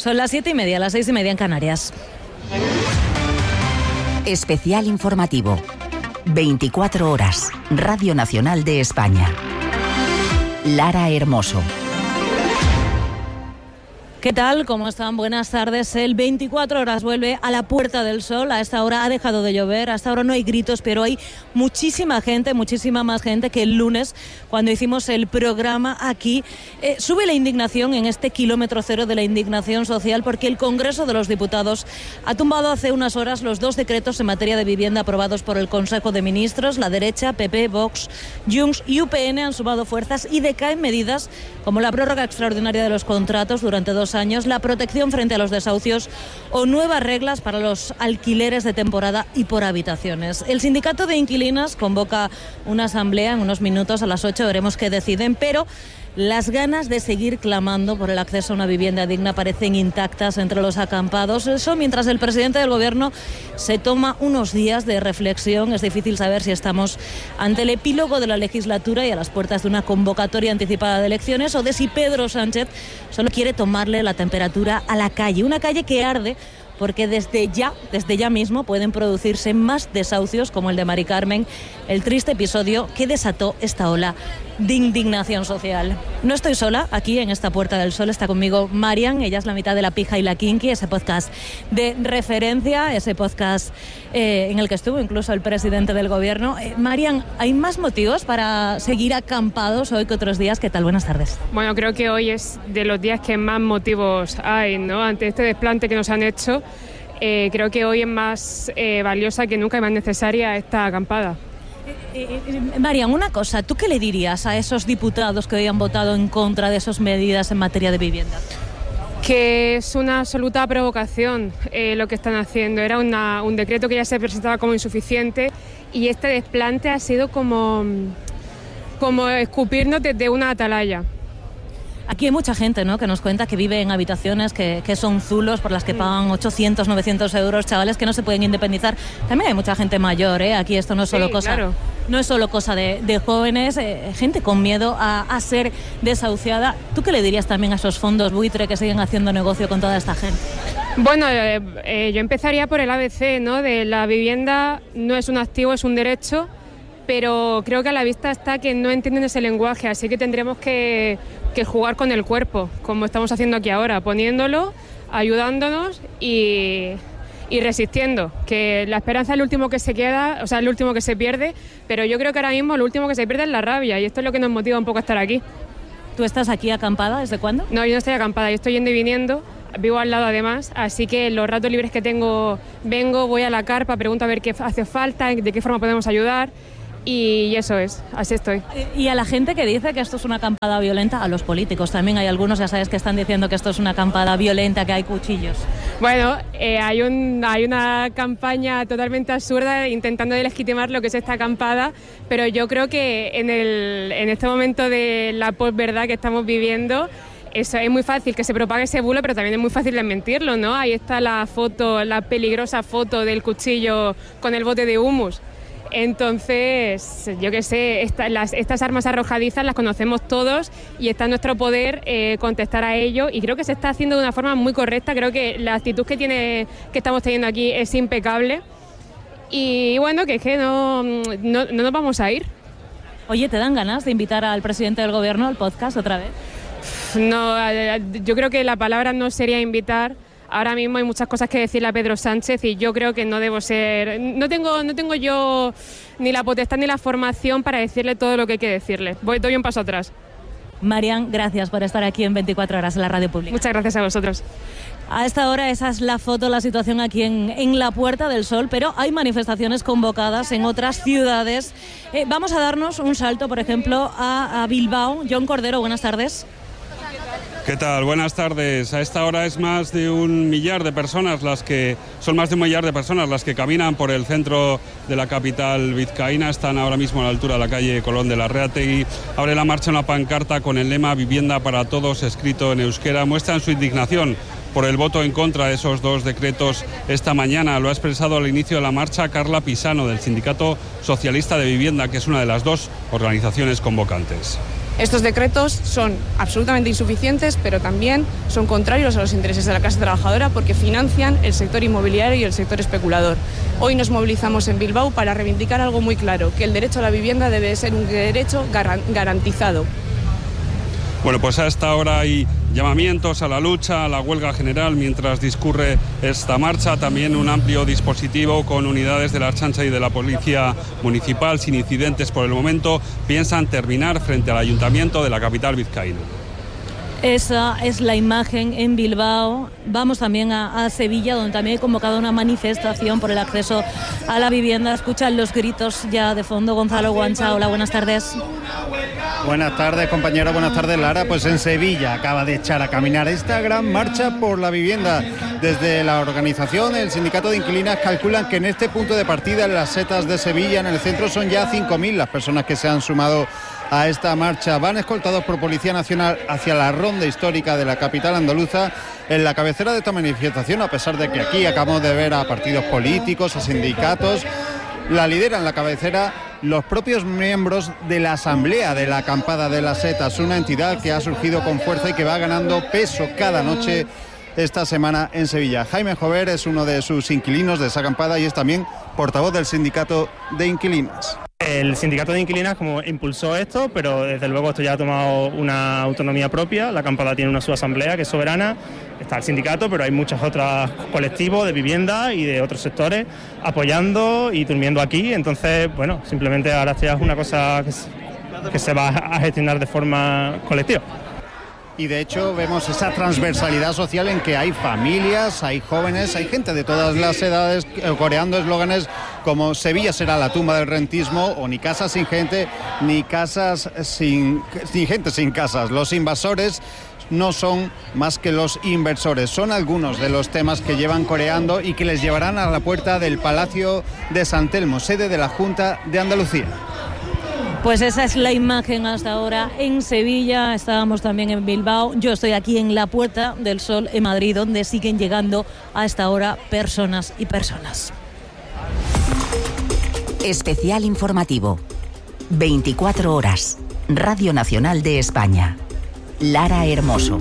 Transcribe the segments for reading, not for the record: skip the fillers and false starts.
Son las 7:30, las 6:30 en Canarias. Especial informativo. 24 horas. Radio Nacional de España. Lara Hermoso. ¿Qué tal? ¿Cómo están? Buenas tardes. El 24 horas vuelve a la Puerta del Sol. A esta hora ha dejado de llover. Hasta ahora no hay gritos, pero hay muchísima gente, muchísima más gente que el lunes, cuando hicimos el programa aquí. Sube la indignación en este kilómetro cero de la indignación social, porque el Congreso de los Diputados ha tumbado hace unas horas los 2 decretos en materia de vivienda aprobados por el Consejo de Ministros. La derecha, PP, Vox, Junts y UPN han sumado fuerzas y decaen medidas como la prórroga extraordinaria de los contratos durante 2 años, la protección frente a los desahucios o nuevas reglas para los alquileres de temporada y por habitaciones. El sindicato de inquilinas convoca una asamblea en unos minutos a las 8, veremos qué deciden, pero las ganas de seguir clamando por el acceso a una vivienda digna parecen intactas entre los acampados. Eso mientras el presidente del Gobierno se toma unos días de reflexión. Es difícil saber si estamos ante el epílogo de la legislatura y a las puertas de una convocatoria anticipada de elecciones, o de si Pedro Sánchez solo quiere tomarle la temperatura a la calle. Una calle que arde porque desde ya mismo pueden producirse más desahucios como el de Mari Carmen, el triste episodio que desató esta ola de indignación social. No estoy sola aquí en esta Puerta del Sol, está conmigo Marian, ella es la mitad de La Pija y la Kinky, ese podcast de referencia, ese podcast en el que estuvo incluso el presidente del Gobierno. Marian, ¿hay más motivos para seguir acampados hoy que otros días? ¿Qué tal? Buenas tardes. Bueno, creo que hoy es de los días que más motivos hay, ¿no? Ante este desplante que nos han hecho, creo que hoy es más valiosa que nunca y más necesaria esta acampada. Marian, una cosa, ¿tú qué le dirías a esos diputados que hoy han votado en contra de esas medidas en materia de vivienda? Que es una absoluta provocación lo que están haciendo. Era un decreto que ya se presentaba como insuficiente y este desplante ha sido como escupirnos desde una atalaya. Aquí hay mucha gente, ¿no?, que nos cuenta que vive en habitaciones que son zulos, por las que pagan 800, 900 euros, chavales que no se pueden independizar. También hay mucha gente mayor, ¿eh? Aquí esto no es solo no es solo cosa de jóvenes, gente con miedo a ser desahuciada. ¿Tú qué le dirías también a esos fondos buitre que siguen haciendo negocio con toda esta gente? Bueno, yo empezaría por el ABC, ¿no? De la vivienda no es un activo, es un derecho, pero creo que a la vista está que no entienden ese lenguaje, así que tendremos que jugar con el cuerpo, como estamos haciendo aquí ahora, poniéndolo, ayudándonos y resistiendo, que la esperanza es lo último que se queda, o sea, es lo último que se pierde, pero yo creo que ahora mismo lo último que se pierde es la rabia, y esto es lo que nos motiva un poco a estar aquí. ¿Tú estás aquí acampada? ¿Desde cuándo? No, yo no estoy acampada, yo estoy yendo y viniendo, vivo al lado además, así que los ratos libres que tengo, voy a la carpa, pregunto a ver qué hace falta, de qué forma podemos ayudar. Y eso es, así estoy. Y a la gente que dice que esto es una acampada violenta, a los políticos también hay algunos, ya sabes, que están diciendo que esto es una acampada violenta, que hay cuchillos. Bueno, hay una campaña totalmente absurda intentando legitimar lo que es esta acampada, pero yo creo que en este momento de la posverdad que estamos viviendo, eso es muy fácil que se propague ese bulo, pero también es muy fácil desmentirlo, ¿no? Ahí está la peligrosa foto del cuchillo con el bote de humus. Entonces, yo qué sé, estas armas arrojadizas las conocemos todos y está en nuestro poder contestar a ello, y creo que se está haciendo de una forma muy correcta. Creo que la actitud que estamos teniendo aquí es impecable y bueno, que es que no nos vamos a ir. Oye, ¿te dan ganas de invitar al presidente del Gobierno al podcast otra vez? No, yo creo que la palabra no sería invitar. Ahora mismo hay muchas cosas que decirle a Pedro Sánchez y yo creo que no debo ser... No tengo yo ni la potestad ni la formación para decirle todo lo que hay que decirle. Doy un paso atrás. Marian, gracias por estar aquí en 24 horas en la radio pública. Muchas gracias a vosotros. A esta hora esa es la foto, la situación aquí en la Puerta del Sol, pero hay manifestaciones convocadas en otras ciudades. Vamos a darnos un salto, por ejemplo, a Bilbao. John Cordero, buenas tardes. ¿Qué tal? Buenas tardes. A esta hora es más de 1 millar de personas las que caminan por el centro de la capital vizcaína. Están ahora mismo a la altura de la calle Colón de Larreategui. Abre la marcha una pancarta con el lema Vivienda para todos, escrito en euskera. Muestran su indignación por el voto en contra de esos 2 decretos esta mañana. Lo ha expresado al inicio de la marcha Carla Pisano, del Sindicato Socialista de Vivienda, que es una de las 2 organizaciones convocantes. Estos decretos son absolutamente insuficientes, pero también son contrarios a los intereses de la clase trabajadora porque financian el sector inmobiliario y el sector especulador. Hoy nos movilizamos en Bilbao para reivindicar algo muy claro, que el derecho a la vivienda debe ser un derecho garantizado. Bueno, pues a esta hora hay llamamientos a la lucha, a la huelga general mientras discurre esta marcha. También un amplio dispositivo con unidades de la Ertzaintza y de la Policía Municipal sin incidentes por el momento. Piensan terminar frente al Ayuntamiento de la capital vizcaína. Esa es la imagen en Bilbao. Vamos también a Sevilla, donde también hay convocado una manifestación por el acceso a la vivienda. Escuchan los gritos ya de fondo. Gonzalo Guancha, hola, buenas tardes. Buenas tardes, compañero, buenas tardes, Lara. Pues en Sevilla acaba de echar a caminar esta gran marcha por la vivienda. Desde la organización, el sindicato de inquilinas calculan que en este punto de partida, en las setas de Sevilla, en el centro, son ya 5.000 las personas que se han sumado a esta marcha. Van escoltados por Policía Nacional hacia la ronda histórica de la capital andaluza. En la cabecera de esta manifestación, a pesar de que aquí acabamos de ver a partidos políticos, a sindicatos, la lideran la cabecera los propios miembros de la Asamblea de la Acampada de las Setas, una entidad que ha surgido con fuerza y que va ganando peso cada noche esta semana en Sevilla. Jaime Jover es uno de sus inquilinos de esa acampada y es también portavoz del sindicato de inquilinas. El sindicato de inquilinas como impulsó esto, pero desde luego esto ya ha tomado una autonomía propia. La acampada tiene una subasamblea que es soberana, está el sindicato, pero hay muchos otros colectivos de vivienda y de otros sectores apoyando y durmiendo aquí. Entonces, bueno, simplemente ahora esto ya es una cosa que se va a gestionar de forma colectiva. Y de hecho vemos esa transversalidad social en que hay familias, hay jóvenes, hay gente de todas las edades coreando eslóganes como Sevilla será la tumba del rentismo o ni casas sin gente, ni casas ni gente sin casas. Los invasores no son más que los inversores. Son algunos de los temas que llevan coreando y que les llevarán a la puerta del Palacio de San Telmo, sede de la Junta de Andalucía. Pues esa es la imagen hasta ahora en Sevilla. Estábamos también en Bilbao. Yo estoy aquí en la Puerta del Sol en Madrid, donde siguen llegando a esta hora personas y personas. Especial informativo. 24 horas. Radio Nacional de España. Lara Hermoso.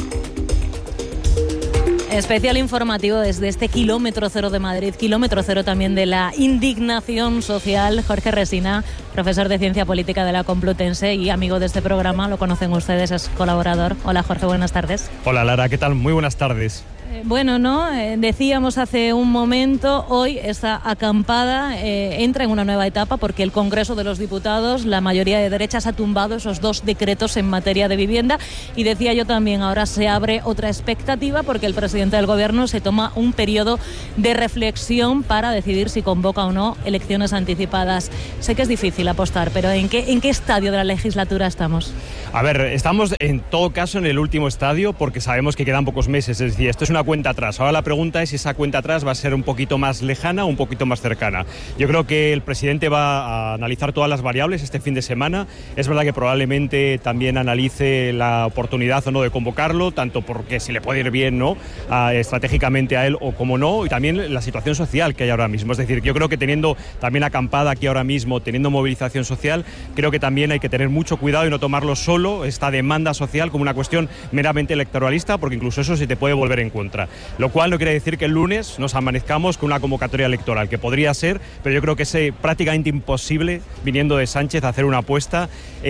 Especial informativo desde este kilómetro cero de Madrid, kilómetro cero también de la indignación social. Jorge Resina, profesor de Ciencia Política de la Complutense y amigo de este programa, lo conocen ustedes, es colaborador. Hola Jorge, buenas tardes. Hola Lara, ¿qué tal? Muy buenas tardes. Bueno, ¿no? Decíamos hace un momento, hoy esta acampada entra en una nueva etapa porque el Congreso de los Diputados, la mayoría de derechas, ha tumbado esos 2 decretos en materia de vivienda. Y decía yo también, ahora se abre otra expectativa porque el presidente del Gobierno se toma un periodo de reflexión para decidir si convoca o no elecciones anticipadas. Sé que es difícil apostar, pero ¿en qué estadio de la legislatura estamos? A ver, estamos en todo caso en el último estadio porque sabemos que quedan pocos meses, es decir, esto es una cuenta atrás. Ahora la pregunta es si esa cuenta atrás va a ser un poquito más lejana o un poquito más cercana. Yo creo que el presidente va a analizar todas las variables este fin de semana. Es verdad que probablemente también analice la oportunidad o no de convocarlo, tanto porque si le puede ir bien, ¿no?, estratégicamente a él o como no, y también la situación social que hay ahora mismo. Es decir, yo creo que teniendo también acampada aquí ahora mismo, teniendo movilización social, creo que también hay que tener mucho cuidado y no tomarlo solo, esta demanda social, como una cuestión meramente electoralista, porque incluso eso se te puede volver en contra. Lo cual no quiere decir que el lunes nos amanezcamos con una convocatoria electoral, que podría ser, pero yo creo que es prácticamente imposible, viniendo de Sánchez, hacer una apuesta.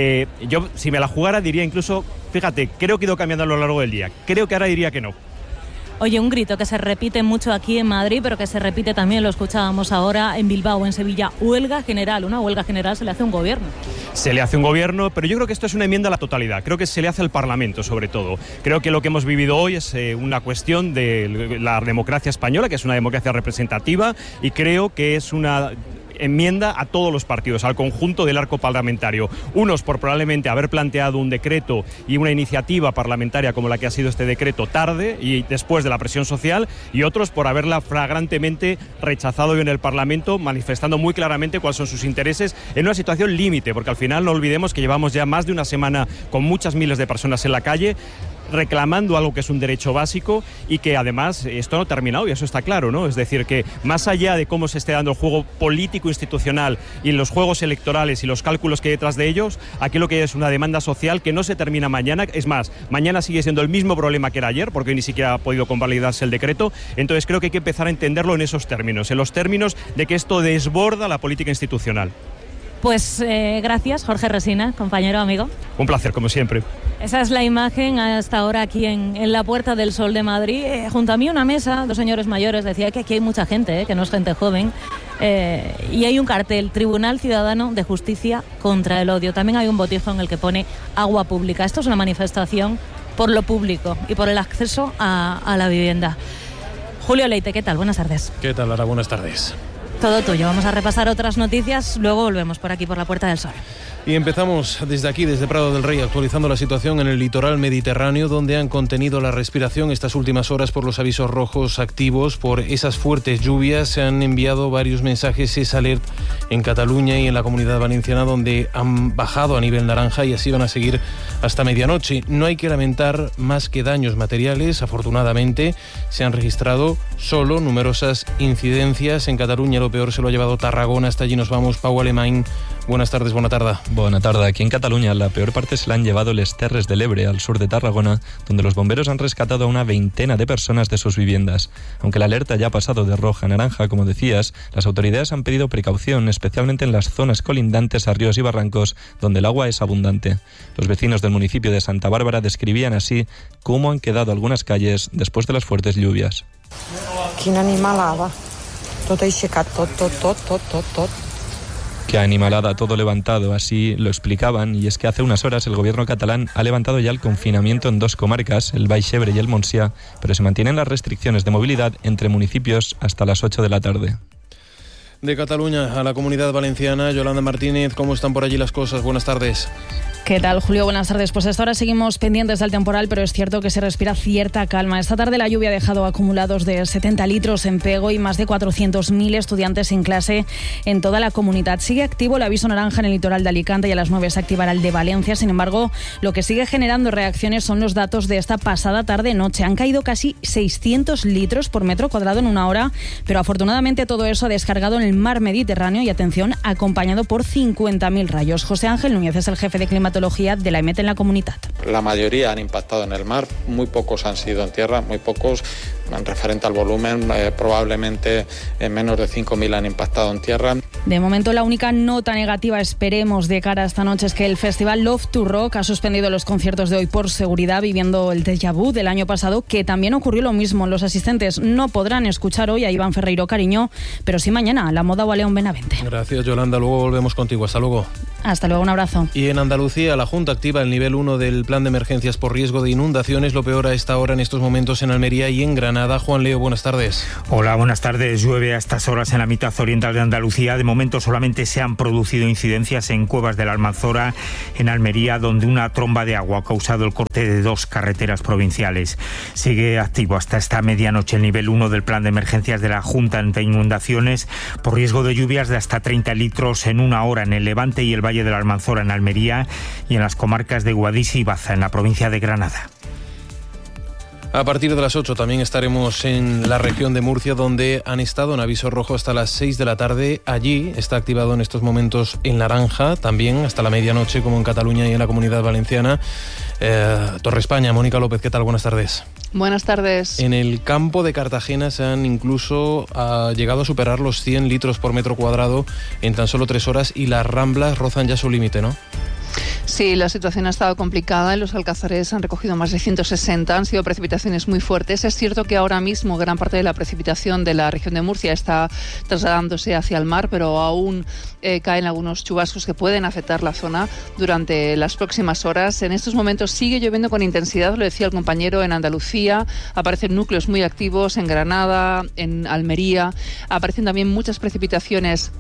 Yo, si me la jugara, diría incluso, fíjate, creo que he ido cambiando a lo largo del día. Creo que ahora diría que no. Oye, un grito que se repite mucho aquí en Madrid, pero que se repite también, lo escuchábamos ahora en Bilbao, en Sevilla, huelga general. Una huelga general se le hace a un gobierno. Se le hace un gobierno, pero yo creo que esto es una enmienda a la totalidad. Creo que se le hace al Parlamento, sobre todo. Creo que lo que hemos vivido hoy es una cuestión de la democracia española, que es una democracia representativa, y creo que es una enmienda a todos los partidos, al conjunto del arco parlamentario. Unos por probablemente haber planteado un decreto y una iniciativa parlamentaria como la que ha sido este decreto tarde y después de la presión social, y otros por haberla flagrantemente rechazado hoy en el Parlamento, manifestando muy claramente cuáles son sus intereses en una situación límite, porque al final no olvidemos que llevamos ya más de una semana con muchas miles de personas en la calle reclamando algo que es un derecho básico y que además esto no ha terminado y eso está claro, ¿no? Es decir, que más allá de cómo se esté dando el juego político institucional y los juegos electorales y los cálculos que hay detrás de ellos, aquí lo que hay es una demanda social que no se termina mañana. Es más, mañana sigue siendo el mismo problema que era ayer, porque hoy ni siquiera ha podido convalidarse el decreto. Entonces creo que hay que empezar a entenderlo en esos términos, en los términos de que esto desborda la política institucional. Pues gracias, Jorge Resina, compañero, amigo. Un placer, como siempre. Esa es la imagen hasta ahora aquí en la Puerta del Sol de Madrid. Junto a mí una mesa, dos señores mayores, decía que aquí hay mucha gente, que no es gente joven. Y hay un cartel, Tribunal Ciudadano de Justicia contra el Odio. También hay un botijo en el que pone agua pública. Esto es una manifestación por lo público y por el acceso a la vivienda. Julio Leite, ¿qué tal? Buenas tardes. ¿Qué tal, Lara? Buenas tardes. Todo tuyo. Vamos a repasar otras noticias, luego volvemos por aquí, por la Puerta del Sol. Y empezamos desde aquí, desde Prado del Rey, actualizando la situación en el litoral mediterráneo, donde han contenido la respiración estas últimas horas por los avisos rojos activos por esas fuertes lluvias. Se han enviado varios mensajes esa alert en Cataluña y en la Comunidad Valenciana, donde han bajado a nivel naranja y así van a seguir hasta medianoche. No hay que lamentar más que daños materiales. Afortunadamente se han registrado solo numerosas incidencias. En Cataluña lo peor se lo ha llevado Tarragona. Hasta allí nos vamos. Pau Alemany. Buenas tardes, buena tarde. Buena tarde. Aquí en Cataluña la peor parte se la han llevado les Terres de l'Ebre, al sur de Tarragona, donde los bomberos han rescatado a una veintena de personas de sus viviendas. Aunque la alerta ya ha pasado de roja a naranja, como decías, las autoridades han pedido precaución, especialmente en las zonas colindantes a ríos y barrancos, donde el agua es abundante. Los vecinos del municipio de Santa Bárbara describían así cómo han quedado algunas calles después de las fuertes lluvias. Quina animalada. Tot aixecat, tot. Qué animalada, todo levantado, así lo explicaban, y es que hace unas horas el gobierno catalán ha levantado ya el confinamiento en dos comarcas, el Baix Ebre y el Montsià, pero se mantienen las restricciones de movilidad entre municipios hasta las 8 de la tarde. De Cataluña a la Comunidad Valenciana, Yolanda Martínez, ¿cómo están por allí las cosas? Buenas tardes. ¿Qué tal, Julio? Buenas tardes. Pues hasta ahora seguimos pendientes del temporal, pero es cierto que se respira cierta calma. Esta tarde la lluvia ha dejado acumulados de 70 litros en Pego y más de 400.000 estudiantes sin clase en toda la comunidad. Sigue activo el aviso naranja en el litoral de Alicante y a las 9 se activará el de Valencia. Sin embargo, lo que sigue generando reacciones son los datos de esta pasada tarde-noche. Han caído casi 600 litros por metro cuadrado en una hora, pero afortunadamente todo eso ha descargado en el mar Mediterráneo y, atención, acompañado por 50.000 rayos. José Ángel Núñez es el jefe de climatología de la EMET en la comunidad. La mayoría han impactado en el mar, muy pocos han sido en tierra, muy pocos en referente al volumen, probablemente menos de 5.000 han impactado en tierra. De momento la única nota negativa, esperemos, de cara a esta noche es que el festival Love to Rock ha suspendido los conciertos de hoy por seguridad, viviendo el déjà vu del año pasado, que también ocurrió lo mismo. Los asistentes no podrán escuchar hoy a Iván Ferreiro Cariño, pero sí mañana a La Moda o a León Benavente. Gracias, Yolanda. Luego volvemos contigo. Hasta luego. Hasta luego, un abrazo. Y en Andalucía, la Junta activa el nivel 1 del plan de emergencias por riesgo de inundaciones. Lo peor a esta hora en estos momentos en Almería y en Granada. Juan Leo, buenas tardes. Hola, buenas tardes. Llueve a estas horas en la mitad oriental de Andalucía. De momento solamente se han producido incidencias en Cuevas de la Almanzora, en Almería, donde una tromba de agua ha causado el corte de 2 carreteras provinciales. Sigue activo hasta esta medianoche el nivel 1 del plan de emergencias de la Junta ante inundaciones por riesgo de lluvias de hasta 30 litros en una hora en el Levante y el Valle de la Almanzora en Almería y en las comarcas de Guadix y Baza en la provincia de Granada. A partir de las 8 también estaremos en la región de Murcia, donde han estado en aviso rojo hasta las 6 de la tarde. Allí está activado en estos momentos en naranja, también hasta la medianoche, como en Cataluña y en la Comunidad Valenciana. Torre España, Mónica López, ¿qué tal? Buenas tardes. Buenas tardes. En el campo de Cartagena se han incluso llegado a superar los 100 litros por metro cuadrado en tan solo 3 horas y las Ramblas rozan ya su límite, ¿no? Sí, la situación ha estado complicada. En los Alcázares han recogido más de 160. Han sido precipitaciones muy fuertes. Es cierto que ahora mismo gran parte de la precipitación de la región de Murcia está trasladándose hacia el mar, pero aún caen algunos chubascos que pueden afectar la zona durante las próximas horas. En estos momentos sigue lloviendo con intensidad, lo decía el compañero, en Andalucía. Aparecen núcleos muy activos en Granada, en Almería. Aparecen también muchas precipitaciones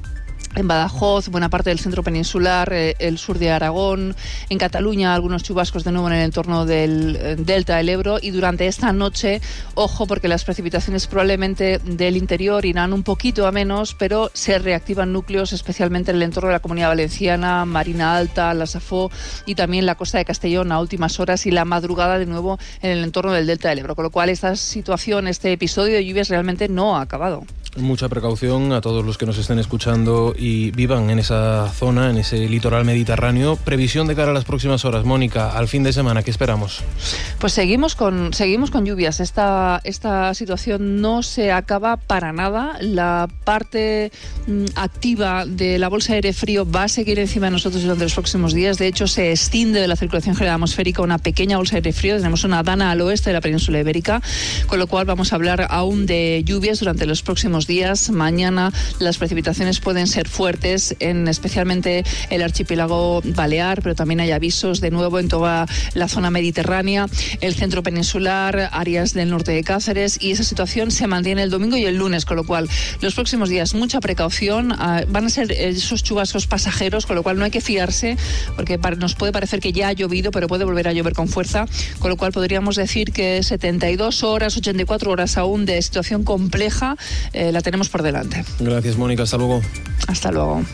En Badajoz, buena parte del centro peninsular, el sur de Aragón, en Cataluña algunos chubascos de nuevo en el entorno del delta del Ebro, y durante esta noche, ojo, porque las precipitaciones probablemente del interior irán un poquito a menos, pero se reactivan núcleos especialmente en el entorno de la Comunidad Valenciana, Marina Alta, la Safó y también la costa de Castellón a últimas horas, y la madrugada de nuevo en el entorno del delta del Ebro, con lo cual esta situación, este episodio de lluvias realmente no ha acabado. Mucha precaución a todos los que nos estén escuchando y vivan en esa zona, en ese litoral mediterráneo. Previsión de cara a las próximas horas, Mónica, al fin de semana, ¿qué esperamos? Pues seguimos con lluvias. Esta situación no se acaba para nada. La parte activa de la bolsa de aire frío va a seguir encima de nosotros durante los próximos días. De hecho, se extiende de la circulación general atmosférica una pequeña bolsa de aire frío. Tenemos una dana al oeste de la península ibérica, con lo cual vamos a hablar aún de lluvias durante los próximos días. Mañana las precipitaciones pueden ser fuertes, especialmente el archipiélago balear, pero también hay avisos de nuevo en toda la zona mediterránea, el centro peninsular, áreas del norte de Cáceres, y esa situación se mantiene el domingo y el lunes, con lo cual los próximos días mucha precaución. Van a ser esos chubascos pasajeros, con lo cual no hay que fiarse, porque nos puede parecer que ya ha llovido, pero puede volver a llover con fuerza, con lo cual podríamos decir que 72 horas, 84 horas aún de situación compleja la tenemos por delante. Gracias, Mónica. Hasta luego. Hasta luego.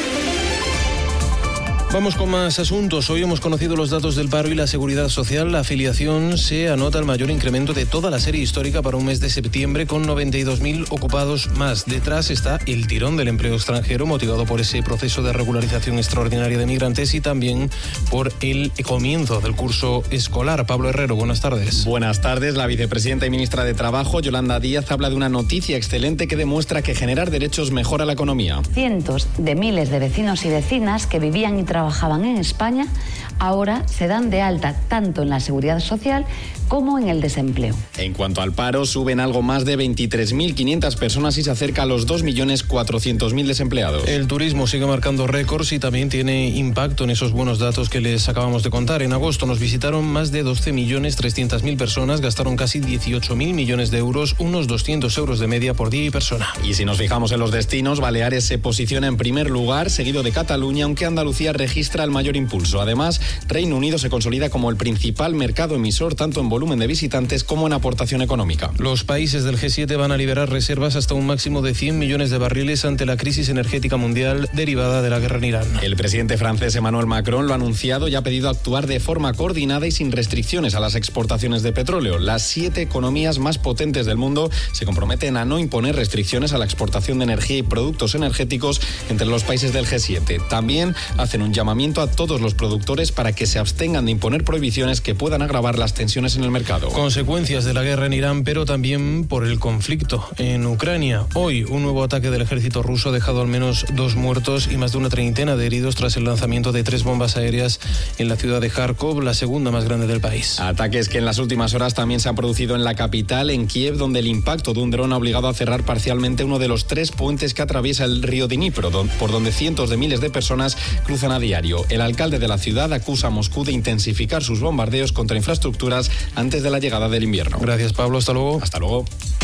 Vamos con más asuntos. Hoy hemos conocido los datos del paro y la seguridad social. La afiliación se anota el mayor incremento de toda la serie histórica para un mes de septiembre, con 92.000 ocupados más. Detrás está el tirón del empleo extranjero, motivado por ese proceso de regularización extraordinaria de migrantes y también por el comienzo del curso escolar. Pablo Herrero, buenas tardes. Buenas tardes. La vicepresidenta y ministra de Trabajo, Yolanda Díaz, habla de una noticia excelente que demuestra que generar derechos mejora la economía. Cientos de miles de vecinos y vecinas que vivían y trabajaban en España ahora se dan de alta tanto en la seguridad social como en el desempleo. En cuanto al paro, suben algo más de 23.500 personas y se acerca a los 2.400.000 desempleados. El turismo sigue marcando récords y también tiene impacto en esos buenos datos que les acabamos de contar. En agosto nos visitaron más de 12.300.000 personas, gastaron casi 18.000 millones de euros, unos 200 euros de media por día y persona. Y si nos fijamos en los destinos, Baleares se posiciona en primer lugar, seguido de Cataluña, aunque Andalucía registra el mayor impulso. Además, Reino Unido se consolida como el principal mercado emisor, tanto en volumen de visitantes como en aportación económica. Los países del G7 van a liberar reservas hasta un máximo de 100 millones de barriles ante la crisis energética mundial derivada de la guerra en Irán. El presidente francés Emmanuel Macron lo ha anunciado y ha pedido actuar de forma coordinada y sin restricciones a las exportaciones de petróleo. Las 7 economías más potentes del mundo se comprometen a no imponer restricciones a la exportación de energía y productos energéticos entre los países del G7. También hacen un llamamiento a todos los productores para que se abstengan de imponer prohibiciones que puedan agravar las tensiones en el mercado. Consecuencias de la guerra en Irán, pero también por el conflicto en Ucrania. Hoy, un nuevo ataque del ejército ruso ha dejado al menos 2 muertos y más de una treintena de heridos tras el lanzamiento de 3 bombas aéreas en la ciudad de Kharkov, la segunda más grande del país. Ataques que en las últimas horas también se han producido en la capital, en Kiev, donde el impacto de un dron ha obligado a cerrar parcialmente uno de los 3 puentes que atraviesa el río Dnipro, por donde cientos de miles de personas cruzan a diario. El alcalde de la ciudad acusa a Moscú de intensificar sus bombardeos contra infraestructuras antes de la llegada del invierno. Gracias, Pablo. Hasta luego. Hasta luego.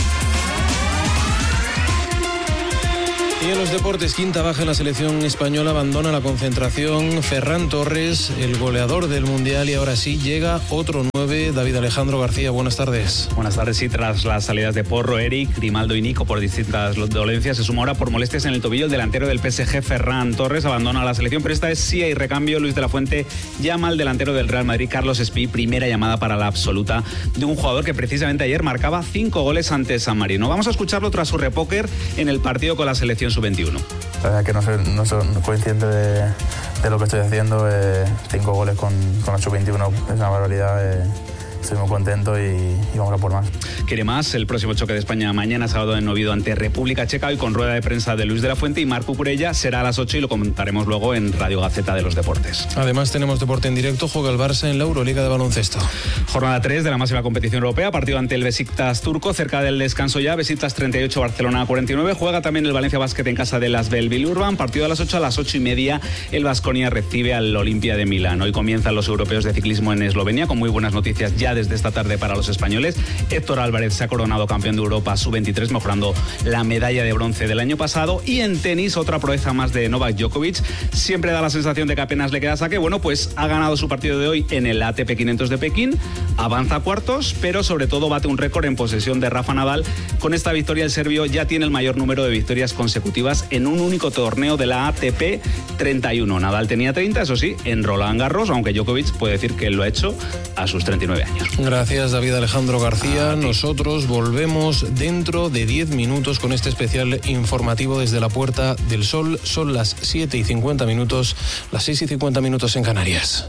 Y en los deportes, quinta baja en la selección española, abandona la concentración Ferran Torres, el goleador del Mundial, y ahora sí llega otro 9, David Alejandro García. Buenas tardes. Buenas tardes. Sí, tras las salidas de Porro, Eric, Grimaldo y Nico por distintas dolencias, se suma ahora por molestias en el tobillo el delantero del PSG, Ferran Torres, abandona la selección, pero esta vez sí hay recambio. Luis de la Fuente llama al delantero del Real Madrid, Carlos Espí, primera llamada para la absoluta de un jugador que precisamente ayer marcaba 5 goles ante San Marino. Vamos a escucharlo tras su repóquer en el partido con la selección sub-21. La verdad que no soy consciente de lo que estoy haciendo. 5 goles con la sub-21 es una barbaridad. Estoy muy contento y vamos a por más. Quiere más. El próximo choque de España mañana sábado en Oviedo ante República Checa, hoy con rueda de prensa de Luis de la Fuente y Marc Cucurella. Será a las 8 y lo comentaremos luego en Radio Gaceta de los Deportes. Además tenemos deporte en directo. Juega el Barça en la Euroliga de baloncesto. Jornada 3 de la máxima competición europea. Partido ante el Besiktas turco. Cerca del descanso ya. Besiktas 38, Barcelona 49. Juega también el Valencia Basket en casa de las Bilbao. Partido a las 8. A las 8:30 el Baskonia recibe al Olimpia de Milán. Hoy comienzan los europeos de ciclismo en Eslovenia con muy buenas noticias ya novedades de esta tarde para los españoles. Héctor Álvarez se ha coronado campeón de Europa sub-23, mejorando la medalla de bronce del año pasado. Y en tenis, otra proeza más de Novak Djokovic. Siempre da la sensación de que apenas le queda saque. Bueno, pues ha ganado su partido de hoy en el ATP 500 de Pekín, avanza a cuartos, pero sobre todo bate un récord en posesión de Rafa Nadal. Con esta victoria el serbio ya tiene el mayor número de victorias consecutivas en un único torneo de la ATP, 31. Nadal tenía 30, eso sí, en Roland Garros, aunque Djokovic puede decir que lo ha hecho a sus 39 años. Gracias, David Alejandro García. Nosotros volvemos dentro de 10 minutos con este especial informativo desde la Puerta del Sol. Son las 7:50, las 6:50 en Canarias.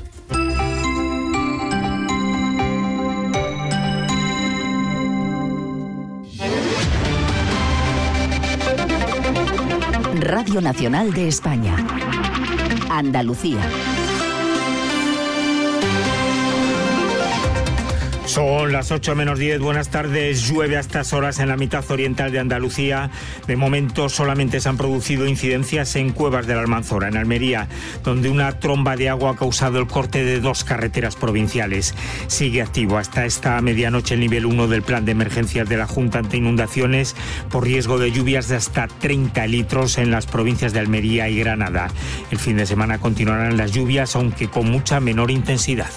Radio Nacional de España. Andalucía. Son las 8:10, buenas tardes. Llueve a estas horas en la mitad oriental de Andalucía. De momento solamente se han producido incidencias en Cuevas de la Almanzora, en Almería, donde una tromba de agua ha causado el corte de 2 carreteras provinciales. Sigue activo hasta esta medianoche el nivel 1 del plan de emergencias de la Junta ante inundaciones por riesgo de lluvias de hasta 30 litros en las provincias de Almería y Granada. El fin de semana continuarán las lluvias, aunque con mucha menor intensidad.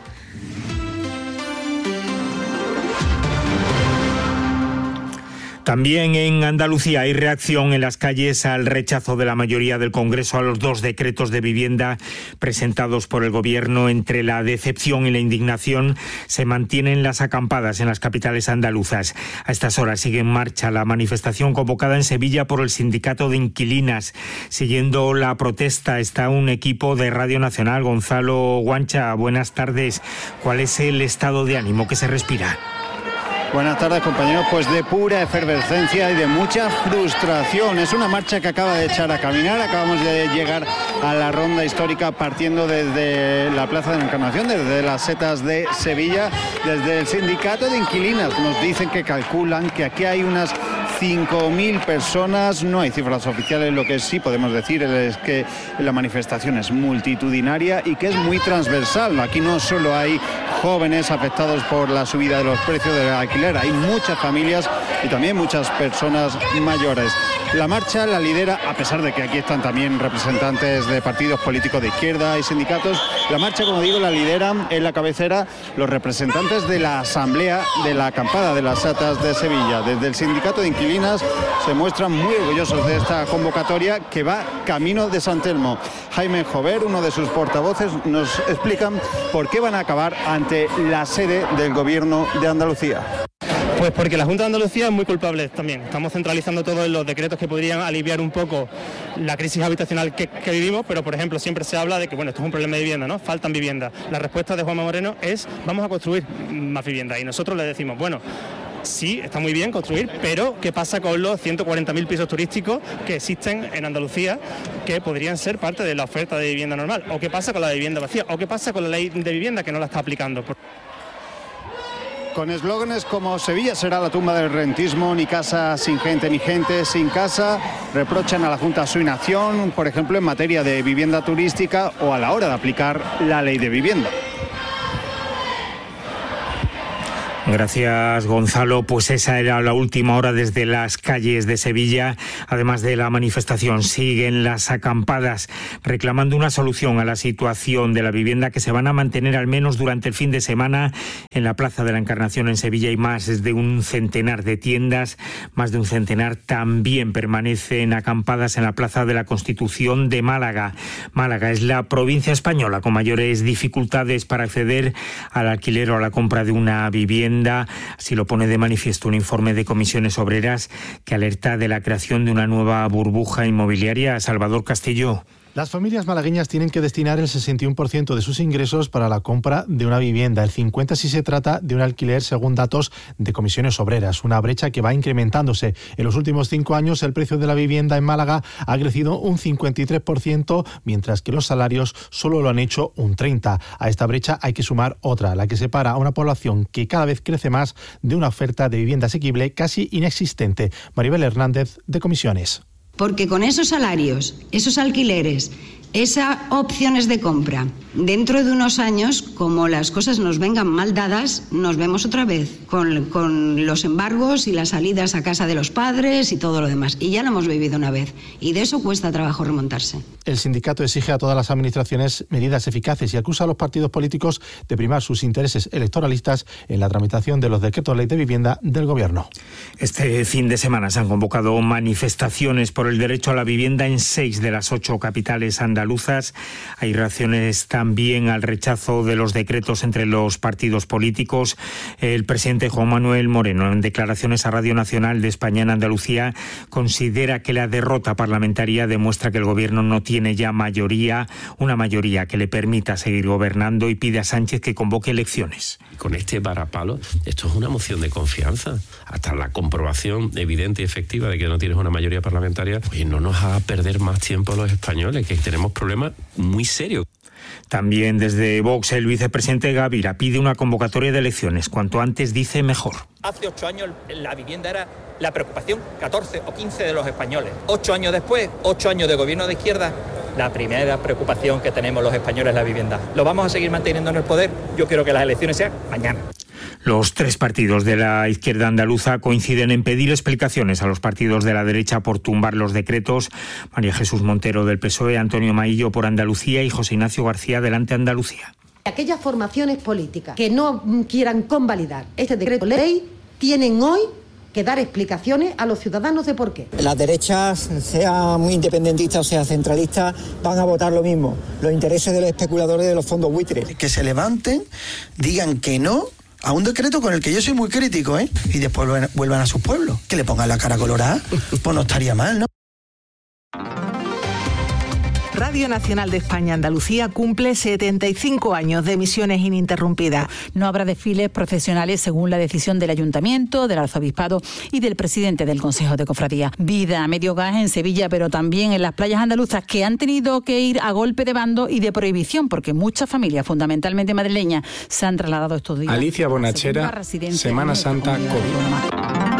También en Andalucía hay reacción en las calles al rechazo de la mayoría del Congreso a los 2 decretos de vivienda presentados por el Gobierno. Entre la decepción y la indignación se mantienen las acampadas en las capitales andaluzas. A estas horas sigue en marcha la manifestación convocada en Sevilla por el Sindicato de Inquilinas. Siguiendo la protesta está un equipo de Radio Nacional. Gonzalo Guancha, buenas tardes. ¿Cuál es el estado de ánimo que se respira? Buenas tardes, compañeros. Pues de pura efervescencia y de mucha frustración. Es una marcha que acaba de echar a caminar. Acabamos de llegar a la ronda histórica partiendo desde la Plaza de la Encarnación, desde las setas de Sevilla, desde el Sindicato de Inquilinas. Nos dicen que calculan que aquí hay unas 5.000 personas. No hay cifras oficiales, lo que sí podemos decir es que la manifestación es multitudinaria y que es muy transversal. Aquí no solo hay jóvenes afectados por la subida de los precios del alquiler, hay muchas familias y también muchas personas mayores. La marcha la lidera, a pesar de que aquí están también representantes de partidos políticos de izquierda y sindicatos, la marcha, como digo, la lideran en la cabecera los representantes de la Asamblea de la Acampada de las Setas de Sevilla. Desde el Sindicato de Inquilinas se muestran muy orgullosos de esta convocatoria que va camino de San Telmo. Jaime Jover, uno de sus portavoces, nos explican por qué van a acabar ante la sede del Gobierno de Andalucía. Pues porque la Junta de Andalucía es muy culpable también. Estamos centralizando todo en los decretos que podrían aliviar un poco la crisis habitacional que vivimos, pero por ejemplo siempre se habla de que bueno, esto es un problema de vivienda, ¿no? Faltan viviendas. La respuesta de Juanma Moreno es vamos a construir más viviendas y nosotros le decimos, bueno, sí, está muy bien construir, pero ¿qué pasa con los 140.000 pisos turísticos que existen en Andalucía que podrían ser parte de la oferta de vivienda normal? ¿O qué pasa con la vivienda vacía? ¿O qué pasa con la ley de vivienda que no la está aplicando? Con eslóganes como Sevilla será la tumba del rentismo, ni casa sin gente, ni gente sin casa, reprochan a la Junta su inacción, por ejemplo, en materia de vivienda turística o a la hora de aplicar la ley de vivienda. Gracias, Gonzalo. Pues esa era la última hora desde las calles de Sevilla. Además de la manifestación, siguen las acampadas reclamando una solución a la situación de la vivienda que se van a mantener al menos durante el fin de semana en la Plaza de la Encarnación en Sevilla. Hay más de un centenar de tiendas, más de un centenar también permanecen acampadas en la Plaza de la Constitución de Málaga. Málaga es la provincia española con mayores dificultades para acceder al alquiler o a la compra de una vivienda. Así lo pone de manifiesto un informe de Comisiones Obreras que alerta de la creación de una nueva burbuja inmobiliaria. Salvador Castillo. Las familias malagueñas tienen que destinar el 61% de sus ingresos para la compra de una vivienda, el 50% si se trata de un alquiler, según datos de Comisiones Obreras, una brecha que va incrementándose. En los últimos 5 años el precio de la vivienda en Málaga ha crecido un 53%, mientras que los salarios solo lo han hecho un 30%. A esta brecha hay que sumar otra, la que separa a una población que cada vez crece más de una oferta de vivienda asequible casi inexistente. Maribel Hernández, de Comisiones. Porque con esos salarios, esos alquileres Esas opciones de compra. Dentro de unos años, como las cosas nos vengan mal dadas, nos vemos otra vez con los embargos y las salidas a casa de los padres y todo lo demás. Y ya lo hemos vivido una vez. Y de eso cuesta trabajo remontarse. El sindicato exige a todas las administraciones medidas eficaces y acusa a los partidos políticos de primar sus intereses electoralistas en la tramitación de los decretos ley de vivienda del Gobierno. Este fin de semana se han convocado manifestaciones por el derecho a la vivienda en 6 de las 8 capitales andaluzas. Hay reacciones también al rechazo de los decretos entre los partidos políticos. El presidente Juan Manuel Moreno, en declaraciones a Radio Nacional de España en Andalucía, considera que la derrota parlamentaria demuestra que el Gobierno no tiene ya mayoría, una mayoría que le permita seguir gobernando, y pide a Sánchez que convoque elecciones. Con este varapalo, esto es una moción de confianza. Hasta la comprobación evidente y efectiva de que no tienes una mayoría parlamentaria, pues no nos haga perder más tiempo a los españoles, que tenemos problemas muy serios. También desde Vox, el vicepresidente Gavira pide una convocatoria de elecciones. Cuanto antes, dice, mejor. Hace 8 años la vivienda era la preocupación 14 o 15 de los españoles. 8 años después, 8 años de gobierno de izquierda, la primera preocupación que tenemos los españoles es la vivienda. ¿Lo vamos a seguir manteniendo en el poder? Yo quiero que las elecciones sean mañana. Los 3 partidos de la izquierda andaluza coinciden en pedir explicaciones a los partidos de la derecha por tumbar los decretos. María Jesús Montero del PSOE, Antonio Maillo por Andalucía y José Ignacio García de Adelante Andalucía. Aquellas formaciones políticas que no quieran convalidar este decreto ley tienen hoy que dar explicaciones a los ciudadanos de por qué. Las derechas, sea muy independentista o sea centralista, van a votar lo mismo. Los intereses de los especuladores de los fondos buitres. Que se levanten, digan que no a un decreto con el que yo soy muy crítico, y después vuelvan a sus pueblos. Que le pongan la cara colorada, pues no estaría mal, ¿no? Radio Nacional de España Andalucía cumple 75 años de emisiones ininterrumpidas. No habrá desfiles profesionales según la decisión del Ayuntamiento, del Arzobispado y del presidente del Consejo de Cofradía. Vida a medio gas en Sevilla, pero también en las playas andaluzas, que han tenido que ir a golpe de bando y de prohibición, porque muchas familias, fundamentalmente madrileñas, se han trasladado estos días. Alicia Bonachera, Semana Santa, COVID.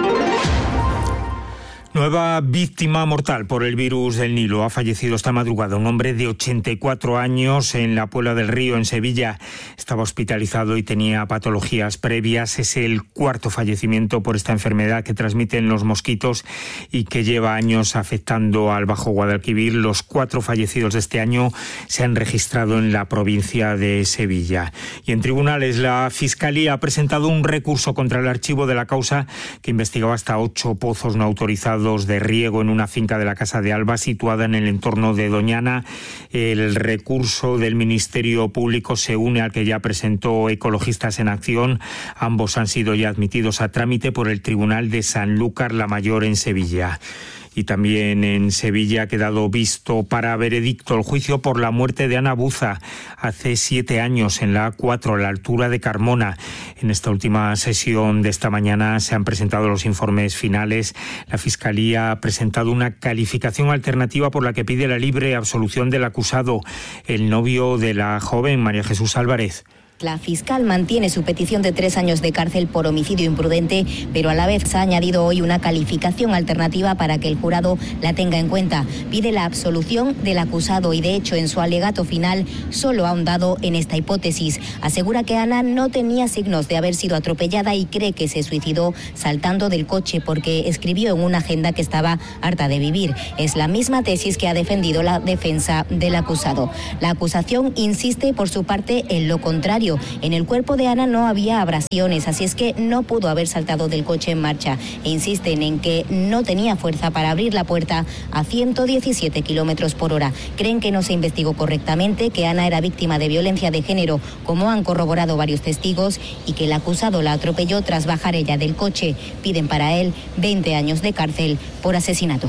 Nueva víctima mortal por el virus del Nilo. Ha fallecido esta madrugada un hombre de 84 años en la Puebla del Río, en Sevilla. Estaba hospitalizado y tenía patologías previas. Es el 4º fallecimiento por esta enfermedad que transmiten los mosquitos y que lleva años afectando al Bajo Guadalquivir. Los 4 fallecidos de este año se han registrado en la provincia de Sevilla. Y en tribunales, la Fiscalía ha presentado un recurso contra el archivo de la causa que investigaba hasta 8 pozos no autorizados de riego en una finca de la Casa de Alba situada en el entorno de Doñana. El recurso del Ministerio Público se une al que ya presentó Ecologistas en Acción. Ambos han sido ya admitidos a trámite por el Tribunal de Sanlúcar la Mayor en Sevilla. Y también en Sevilla ha quedado visto para veredicto el juicio por la muerte de Ana Buza hace 7 años en la A4, a la altura de Carmona. En esta última sesión de esta mañana se han presentado los informes finales. La Fiscalía ha presentado una calificación alternativa por la que pide la libre absolución del acusado, el novio de la joven, María Jesús Álvarez. La fiscal mantiene su petición de 3 años de cárcel por homicidio imprudente, pero a la vez se ha añadido hoy una calificación alternativa para que el jurado la tenga en cuenta. Pide la absolución del acusado y, de hecho, en su alegato final solo ha ahondado en esta hipótesis. Asegura que Ana no tenía signos de haber sido atropellada y cree que se suicidó saltando del coche porque escribió en una agenda que estaba harta de vivir. Es la misma tesis que ha defendido la defensa del acusado. La acusación insiste por su parte en lo contrario. En el cuerpo de Ana no había abrasiones, así es que no pudo haber saltado del coche en marcha. E insisten en que no tenía fuerza para abrir la puerta a 117 kilómetros por hora. Creen que no se investigó correctamente, que Ana era víctima de violencia de género, como han corroborado varios testigos, y que el acusado la atropelló tras bajar ella del coche. Piden para él 20 años de cárcel por asesinato.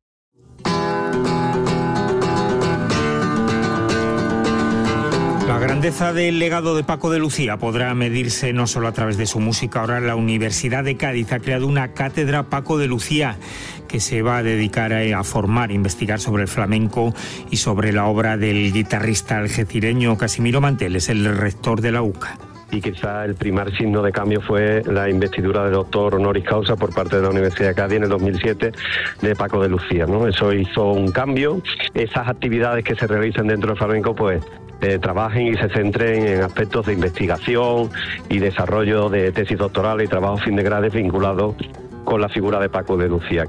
La grandeza del legado de Paco de Lucía podrá medirse no solo a través de su música. Ahora la Universidad de Cádiz ha creado una cátedra Paco de Lucía que se va a dedicar a formar, investigar sobre el flamenco y sobre la obra del guitarrista algecireño Casimiro Mantel. Es el rector de la UCA. y quizá el primer signo de cambio fue la investidura de doctor honoris causa por parte de la Universidad de Cádiz en el 2007 de Paco de Lucía, ¿no? Eso hizo un cambio. Esas actividades que se realizan dentro del flamenco, pues trabajen y se centren en aspectos de investigación y desarrollo de tesis doctorales y trabajos fin de grado vinculados con la figura de Paco de Lucía.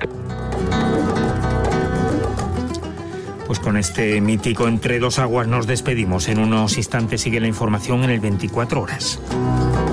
Pues con este mítico Entre dos aguas nos despedimos. En unos instantes sigue la información en el 24 horas.